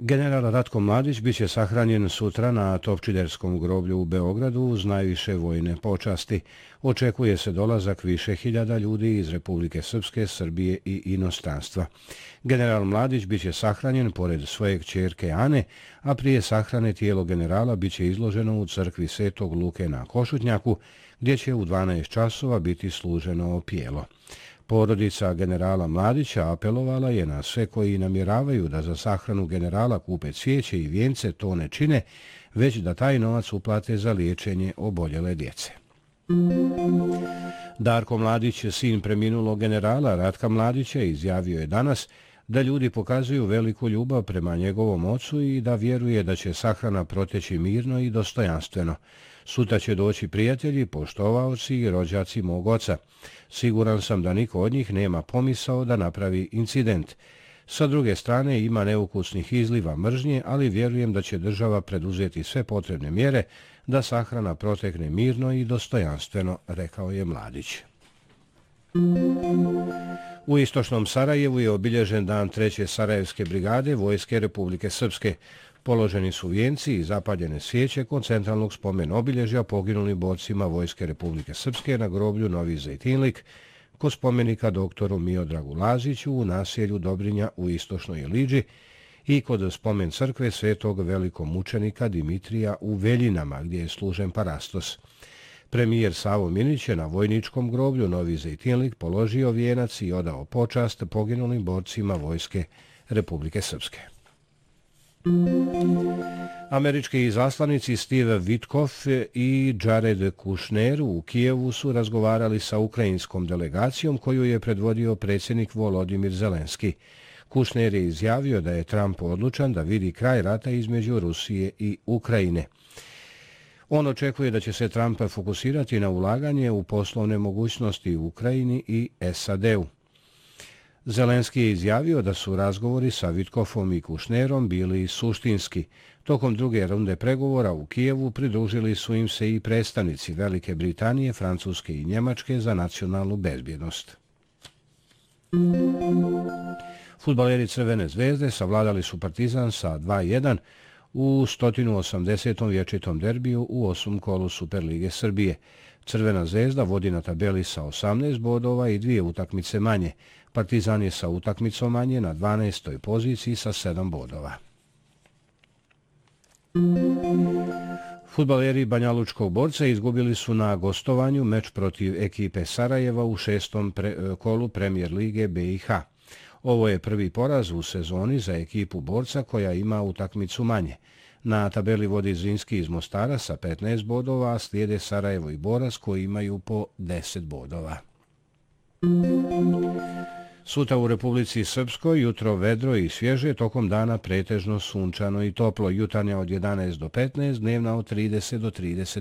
General Ratko Mladić biće sahranjen sutra na Topčiderskom groblju u Beogradu uz najviše vojne počasti. Očekuje se dolazak više hiljada ljudi iz Republike Srpske, Srbije i inostranstva. General Mladić biće sahranjen pored svoje kćerke Ane, a prije sahrane tijelo generala biće izloženo u crkvi Svetog Luke na Košutnjaku, gdje će u 12 časova biti služeno opijelo. Porodica generala Mladića apelovala je na sve koji namjeravaju da za sahranu generala kupe cvijeće i vijence to ne čine, već da taj novac uplate za liječenje oboljele djece. Darko Mladić, sin preminulog generala Ratka Mladića, izjavio je danas da ljudi pokazuju veliku ljubav prema njegovom ocu i da vjeruje da će sahrana proteći mirno i dostojanstveno. Sutra će doći prijatelji, poštovaoci i rođaci mog oca. Siguran sam da niko od njih nema pomisao da napravi incident. Sa druge strane ima neukusnih izliva mržnje, ali vjerujem da će država preduzeti sve potrebne mjere da sahrana protekne mirno i dostojanstveno, rekao je Mladić. U istočnom Sarajevu je obilježen dan 3. Sarajevske brigade Vojske Republike Srpske. Položeni su vijenci i zapaljene svijeće kod centralnog spomen obilježja poginulim borcima Vojske Republike Srpske na groblju Novi Zejtinlik, kod spomenika doktoru Miodragu Laziću u naselju Dobrinja u istočnoj Iliđi i kod spomen crkve svetog velikomučenika Dimitrija u Veljinama, gdje je služen parastos. Premijer Savo Minić je na vojničkom groblju Novi Zejtinlik položio vijenac i odao počast poginulim borcima Vojske Republike Srpske. Američki izaslanici Steve Witkoff i Jared Kushner u Kijevu su razgovarali sa ukrajinskom delegacijom koju je predvodio predsjednik Volodimir Zelenski. Kushner je izjavio da je Trump odlučan da vidi kraj rata između Rusije i Ukrajine. On očekuje da će se Trump fokusirati na ulaganje u poslovne mogućnosti u Ukrajini i SAD-u. Zelenski je izjavio da su razgovori sa Witkoffom i Kushnerom bili suštinski. Tokom druge runde pregovora u Kijevu pridružili su im se i predstavnici Velike Britanije, Francuske i Njemačke za nacionalnu bezbjednost. Fudbaleri Crvene zvezde savladali su Partizan sa 2:1 u 180. vječitom derbiju u 8. kolu Superlige Srbije. Crvena zvezda vodi na tabeli sa 18 bodova i 2 utakmice manje. Partizan je sa utakmicom manje na 12. poziciji sa 7 bodova. Fudbaleri Banjalučkog Borca izgubili su na gostovanju meč protiv ekipe Sarajeva u 6. kolu Premijer lige BiH. Ovo je prvi poraz u sezoni za ekipu Borca koja ima utakmicu manje. Na tabeli vodi Zrinski iz Mostara sa 15 bodova, a slijede Sarajevo i Borac koji imaju po 10 bodova. Sutra u Republici Srpskoj jutro vedro i svježe, tokom dana pretežno sunčano i toplo, jutarnja od 11 do 15, dnevna od 30 do 30.